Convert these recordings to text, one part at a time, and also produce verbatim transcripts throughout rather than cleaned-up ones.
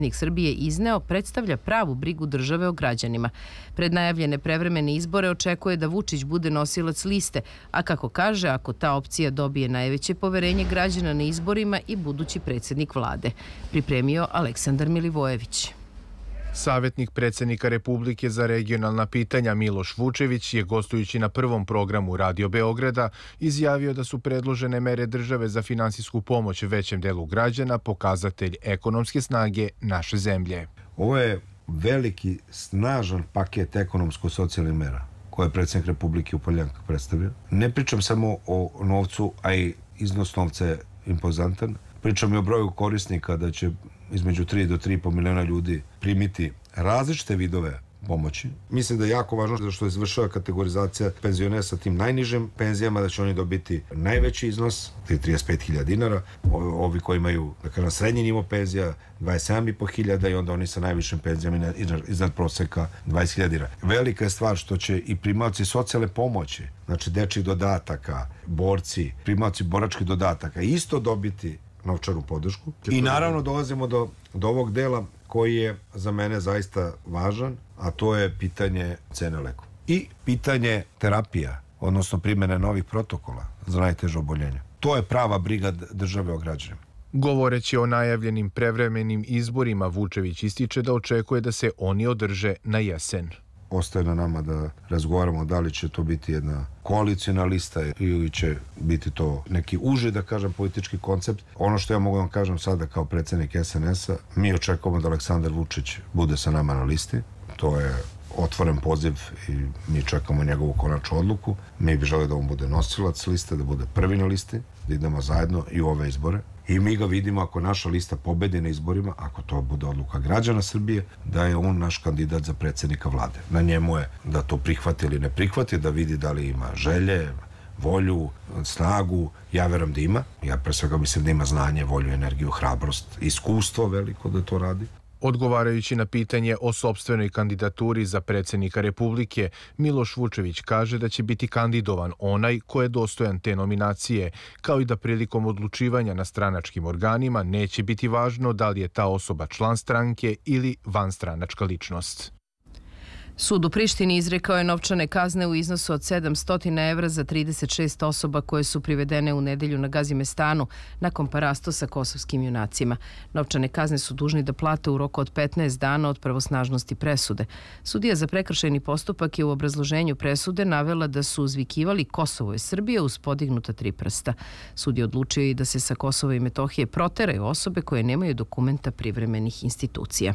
predsjednik Srbije izneo predstavlja pravu brigu države o građanima. Pred najavljene prevremene izbore očekuje da Vučić bude nosilac liste, a kako kaže, ako ta opcija dobije najveće poverenje građana na izborima i budući predsjednik vlade. Pripremio Aleksandar Milivojević. Savjetnik predsjednika Republike za regionalna pitanja Miloš Vučević je, gostujući na prvom programu Radio Beograda, izjavio da su predložene mere države za finansijsku pomoć većem delu građana pokazatelj ekonomske snage naše zemlje. Ovo je veliki, snažan paket ekonomsko-socijalnih mera koje je predsjednik Republike u Poljanka predstavio. Ne pričam samo o novcu, a i iznos novca je impozantan. Pričam i o broju korisnika, da će između tri do tri i po miliona ljudi primiti različite vidove pomoći. Mislim da je jako važno da što je izvršava kategorizacija penzionera sa tim najnižim penzijama, da će oni dobiti najveći iznos, trideset pet hiljada dinara, ovi koji imaju, da kažem, srednji nivo penzija, dvadeset sedam i po hiljada, i onda oni sa najvišim penzijama iznad proseka dvadeset hiljada dinara. Velika je stvar što će i primaoci socijalne pomoći, znači dečjih dodataka, borci, primaoci boračkih dodataka, isto dobiti novčanu podršku. I naravno dolazimo do, do ovog dela koji je za mene zaista važan, a to je pitanje cene lekova. I pitanje terapija, odnosno primjene novih protokola za najteže oboljenja. To je prava briga države o građanima. Govoreći o najavljenim prevremenim izborima, Vučević ističe da očekuje da se oni održe na jesen. Ostaje na nama da razgovaramo da li će to biti jedna koalicijna lista ili će biti to neki uži, da kažem, politički koncept. Ono što ja mogu da vam kažem sada kao predsjednik S N S-a, mi očekujemo da Aleksandar Vučić bude sa nama na listi. To je otvoren poziv i mi čekamo njegovu konačnu odluku. Mi bi želeli da on bude nosilac liste, da bude prvi na listi, da idemo zajedno i u ove izbore. I mi ga vidimo, ako naša lista pobedi na izborima, ako to bude odluka građana Srbije, da je on naš kandidat za predsjednika vlade. Na njemu je da to prihvati ili ne prihvati, da vidi da li ima želje, volju, snagu. Ja verujem da ima. Ja pre svega mislim da ima znanje, volju, energiju, hrabrost, iskustvo veliko da to radi. Odgovarajući na pitanje o sopstvenoj kandidaturi za predsjednika Republike, Miloš Vučević kaže da će biti kandidovan onaj ko je dostojan te nominacije, kao i da prilikom odlučivanja na stranačkim organima neće biti važno da li je ta osoba član stranke ili vanstranačka ličnost. Sud u Prištini izrekao je novčane kazne u iznosu od sedamsto evra za trideset šest osoba koje su privedene u nedelju na Gazimestanu nakon parasto sa kosovskim junacima. Novčane kazne su dužni da plate u roku od petnaest dana od pravosnažnosti presude. Sudija za prekršajni postupak je u obrazloženju presude navela da su uzvikivali Kosovo i Srbija uz podignuta tri prsta. Sud je odlučio i da se sa Kosova i Metohije proteraju osobe koje nemaju dokumenta privremenih institucija.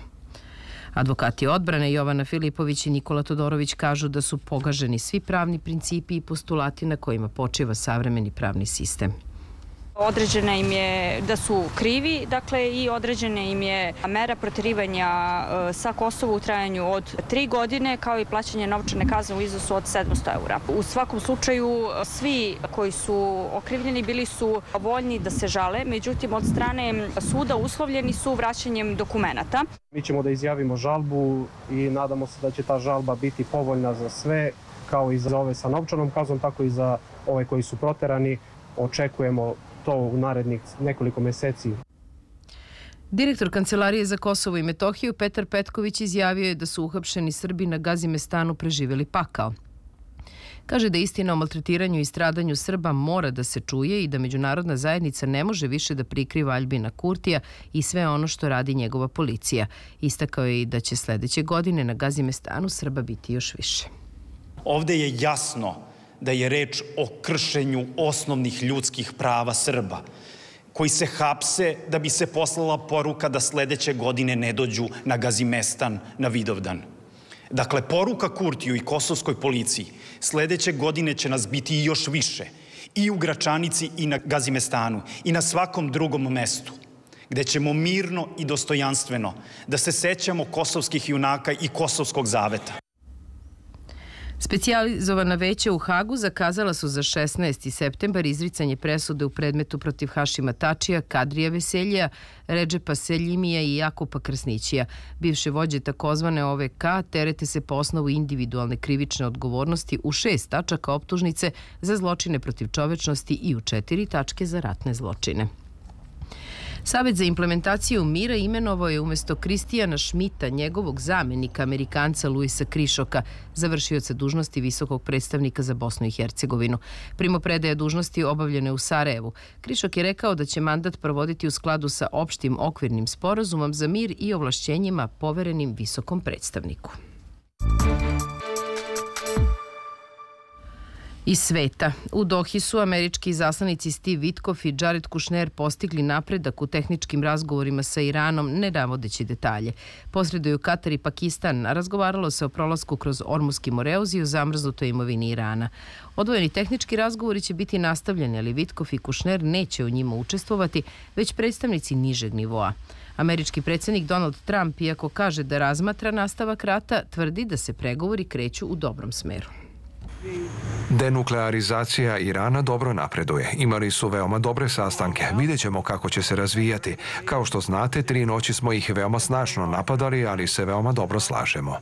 Advokati odbrane Jovana Filipović i Nikola Todorović kažu da su pogaženi svi pravni principi i postulati na kojima počiva savremeni pravni sistem. Određena im je da su krivi, dakle, i određena im je mera proterivanja sa Kosova u trajanju od tri godine, kao i plaćanje novčane kazne u iznosu od sedamsto eura. U svakom slučaju, svi koji su okrivljeni bili su voljni da se žale, međutim, od strane suda uslovljeni su vraćanjem dokumenata. Mi ćemo da izjavimo žalbu i nadamo se da će ta žalba biti povoljna za sve, kao i za ove sa novčanom kaznom, tako i za ove koji su proterani. Očekujemo to u narednih nekoliko meseci. Direktor Kancelarije za Kosovo i Metohiju Petar Petković izjavio je da su uhapšeni Srbi na Gazimestanu preživjeli pakao. Kaže da istina o maltretiranju i stradanju Srba mora da se čuje i da međunarodna zajednica ne može više da prikriva Aljbina Kurtija i sve ono što radi njegova policija. Istakao je i da će sljedeće godine na Gazimestanu Srba biti još više. Ovde je jasno da je reč o kršenju osnovnih ljudskih prava Srba, koji se hapse da bi se poslala poruka da sljedeće godine ne dođu na Gazimestan na Vidovdan. Dakle, poruka Kurtiju i kosovskoj policiji, sljedeće godine će nas biti još više, i u Gračanici i na Gazimestanu i na svakom drugom mestu, gde ćemo mirno i dostojanstveno da se sećamo kosovskih junaka i kosovskog zaveta. Specijalizovana veća u Hagu zakazala su za šesnaesti septembar izricanje presude u predmetu protiv Hašima Tačija, Kadrija Veseljija, Redžepa Seljimija i Jakupa Krsnićija. Bivše vođe takozvane O V K terete se po osnovu individualne krivične odgovornosti u šest tačaka optužnice za zločine protiv čovečnosti i u četiri tačke za ratne zločine. Savet za implementaciju mira imenovao je umjesto Kristijana Šmita njegovog zamenika, Amerikanca Luisa Krišoka, završioca dužnosti visokog predstavnika za Bosnu i Hercegovinu. Primopredaja dužnosti obavljene u Sarajevu. Krišok je rekao da će mandat provoditi u skladu sa opštim okvirnim sporazumom za mir i ovlašćenjima poverenim visokom predstavniku. Iz sveta. U Dohi su američki izaslanici Steve Witkoff i Jared Kushner postigli napredak u tehničkim razgovorima sa Iranom, ne navodeći detalje. Posreduju Katar i Pakistan, a razgovaralo se o prolasku kroz Ormuski moreoz i o zamrznutoj imovini Irana. Odvojeni tehnički razgovori će biti nastavljeni, ali Witkoff i Kushner neće u njima učestvovati, već predstavnici nižeg nivoa. Američki predsjednik Donald Trump, iako kaže da razmatra nastavak rata, tvrdi da se pregovori kreću u dobrom smeru. Denuklearizacija Irana dobro napreduje. Imali su veoma dobre sastanke. Vidjet ćemo kako će se razvijati. Kao što znate, tri noći smo ih veoma snažno napadali, ali se veoma dobro slažemo.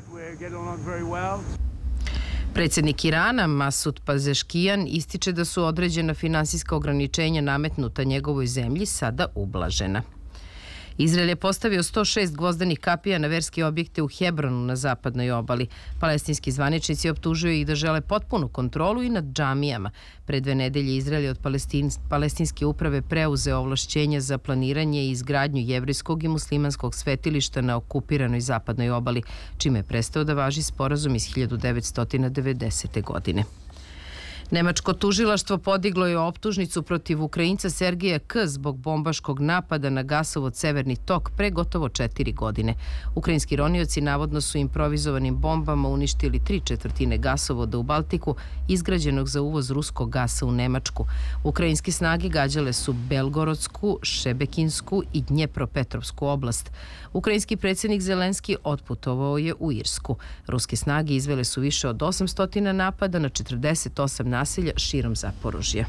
Predsjednik Irana, Masud Pezeškijan, ističe da su određena finansijska ograničenja nametnuta njegovoj zemlji sada ublažena. Izrael je postavio sto šest gvozdenih kapija na verske objekte u Hebronu na zapadnoj obali. Palestinski zvaničnici optužuju ih da žele potpunu kontrolu i nad džamijama. Pre dve nedelje Izrael je od palestinske uprave preuzeo ovlašćenja za planiranje i izgradnju jevrijskog i muslimanskog svetilišta na okupiranoj zapadnoj obali, čime je prestao da važi sporazum iz hiljadu devetsto devedesete. godine. Nemačko tužilaštvo podiglo je optužnicu protiv Ukrajinca Sergeja K. zbog bombaškog napada na gasovod Severni tok pre gotovo četiri godine. Ukrajinski ronioci navodno su improvizovanim bombama uništili tri četvrtine gasovoda u Baltiku, izgrađenog za uvoz ruskog gasa u Nemačku. Ukrajinske snage gađale su Belgorodsku, Šebekinsku i Dnjepropetrovsku oblast. Ukrajinski predsjednik Zelenski otputovao je u Irsku. Ruske snage izvele su više od osamsto napada na četrdeset osam naselja širom Zaporožja.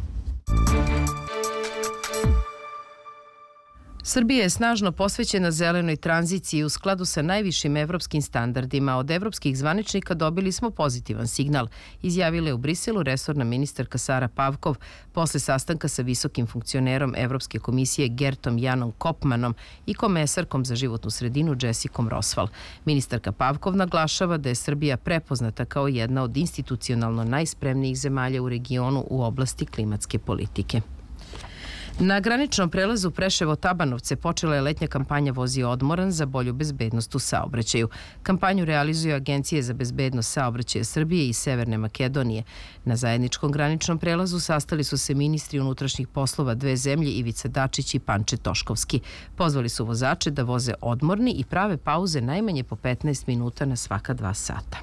Srbija je snažno posvećena zelenoj tranziciji u skladu sa najvišim evropskim standardima. Od evropskih zvaničnika dobili smo pozitivan signal, izjavila je u Briselu resorna ministarka Sara Pavkov posle sastanka sa visokim funkcionerom Evropske komisije Gertom Janom Kopmanom i komesarkom za životnu sredinu Jessicom Rosval. Ministarka Pavkov naglašava da je Srbija prepoznata kao jedna od institucionalno najspremnijih zemalja u regionu u oblasti klimatske politike. Na graničnom prelazu Preševo-Tabanovce počela je letnja kampanja Vozi odmoran za bolju bezbednost u saobraćaju. Kampanju realizuju Agencije za bezbednost saobraćaja Srbije i Severne Makedonije. Na zajedničkom graničnom prelazu sastali su se ministri unutrašnjih poslova dve zemlje Ivica Dačić i Panče Toškovski. Pozvali su vozače da voze odmorni i prave pauze najmanje po petnaest minuta na svaka dva sata.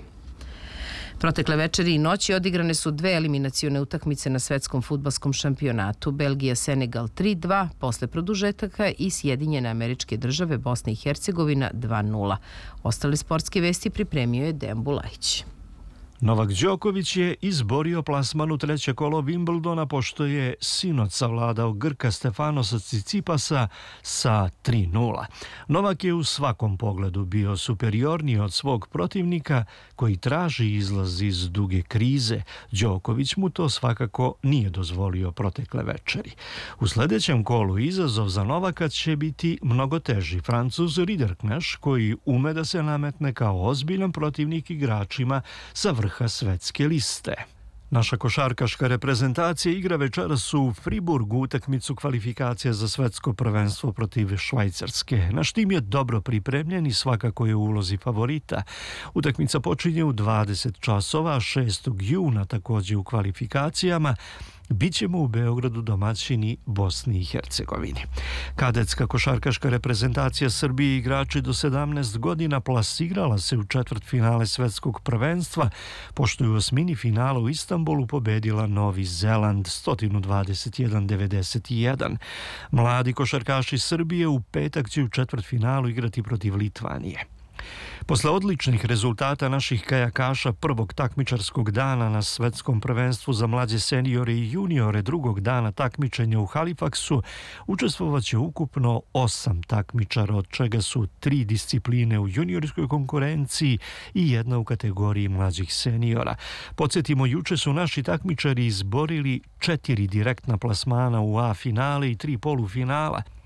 Protekle večeri i noći odigrane su dve eliminacione utakmice na svetskom fudbalskom šampionatu. Belgija-Senegal tri dva posle produžetaka i Sjedinjene Američke Države Bosna i Hercegovina dva nula. Ostale sportske vesti pripremio je Dejan Bulajić. Novak Đoković je izborio plasman u treće kolo Wimbledona pošto je sinoć savladao Grka Stefanosa Cicipasa sa tri nula. Novak je u svakom pogledu bio superiorniji od svog protivnika koji traži izlaz iz duge krize. Đoković mu to svakako nije dozvolio protekle večeri. U sljedećem kolu izazov za Novaka će biti mnogo teži. Francuz Ridderknecht koji ume da se nametne kao ozbiljan protivnik igračima sa vrha svetske liste. Naša košarkaška reprezentacija igra večeras u Friburgu utakmicu kvalifikacija za svetsko prvenstvo protiv Švajcarske. Naš tim je dobro pripremljen i svakako je u ulozi favorita. Utakmica počinje u dvadeset časova, šestog juna također u kvalifikacijama. Bićemo u Beogradu domaćini Bosni i Hercegovini. Kadetska košarkaška reprezentacija Srbije igrači do sedamnaest godina plasirala se u četvrtfinale svetskog prvenstva, pošto je u osmini finala u Istanbulu pobedila Novi Zeland sto dvadeset jedan devedeset jedan. Mladi košarkaši Srbije u petak će u četvrtfinalu igrati protiv Litvanije. Posle odličnih rezultata naših kajakaša prvog takmičarskog dana na svetskom prvenstvu za mlađe seniore i juniore drugog dana takmičenja u Halifaxu učestvovaće ukupno osam takmičara, od čega su tri discipline u juniorskoj konkurenciji i jedna u kategoriji mlađih seniora. Podsjetimo, juče su naši takmičari izborili četiri direktna plasmana u A finale i tri polufinala.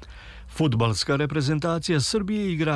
Fudbalska reprezentacija Srbije igra